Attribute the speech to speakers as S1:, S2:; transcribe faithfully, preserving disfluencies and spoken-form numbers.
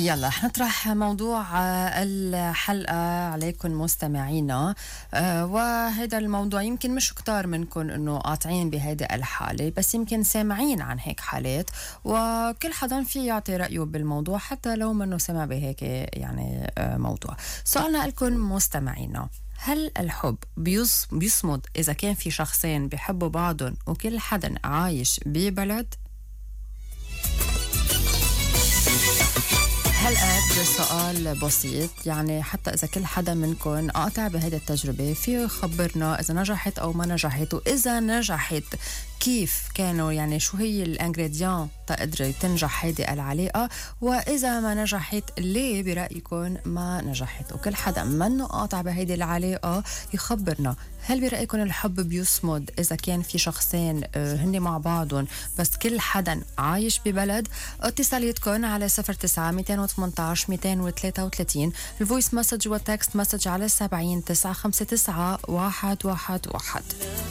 S1: يلا حنطرح موضوع الحلقة عليكم مستمعينا. وهذا الموضوع يمكن مش كتار منكم انه قاطعين بهيدي الحالة، بس يمكن سامعين عن هيك حالات، وكل حدا في يعطي رأيه بالموضوع حتى لو منه سمع بهيك يعني موضوع. سؤالنا لكم مستمعينا: هل الحب بيص بيصمد إذا كان في شخصين بيحبوا بعضهم وكل حدا عايش ببلد؟ هالقد سؤال بسيط، يعني حتى إذا كل حدا منكم قاطع بهذه التجربة فيه يخبرنا إذا نجحت أو ما نجحت، وإذا نجحت كيف كانوا، يعني شو هي الانغريديان تقدر تنجح هيدي العلاقة، وإذا ما نجحت ليه برأيكم ما نجحت. وكل حدا منه قاطع بهيدي العلاقة يخبرنا هل برأيكم الحب بيصمد إذا كان في شخصين هن مع بعضهم بس كل حدا عايش ببلد. اتصالاتكم على صفر تسعة مئتين وثمانية عشر مئتين وثلاثة وثلاثين، الفويس مسج والتكست مسج على سبعين تسعة خمسة تسعة واحد واحد واحد.